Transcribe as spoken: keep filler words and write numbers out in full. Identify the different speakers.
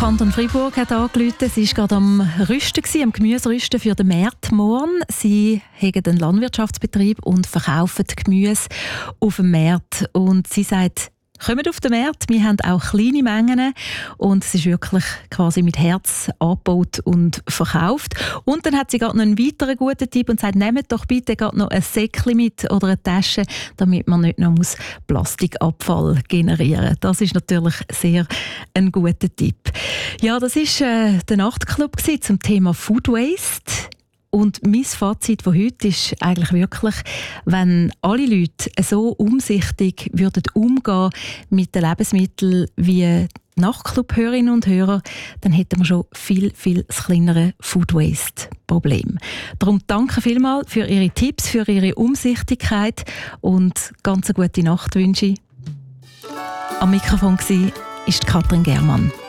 Speaker 1: Kanton Freiburg hat angerufen. Sie war gerade am Rüsten, am Gemüserüsten für den März morgen. Sie haben einen Landwirtschaftsbetrieb und verkaufen Gemüse auf dem März. Und sie sagt, kommt auf den Markt, wir haben auch kleine Mengen und es ist wirklich quasi mit Herz angebaut und verkauft. Und dann hat sie gerade noch einen weiteren guten Tipp und sagt, nehmt doch bitte gerade noch ein Säckchen mit oder eine Tasche, damit man nicht noch muss Plastikabfall generieren muss. Das ist natürlich sehr ein guter Tipp. Ja, das war äh, der Nachtclub zum Thema Food Waste. Und mein Fazit von heute ist eigentlich wirklich, wenn alle Leute so umsichtig würden umgehen mit den Lebensmitteln wie Nachtclub-Hörerinnen und Hörer, dann hätten wir schon viel, viel kleinere Food-Waste-Problem. Darum danke vielmals für Ihre Tipps, für Ihre Umsichtigkeit und ganz eine gute Nacht wünsche ich. Am Mikrofon war Katrin Germann.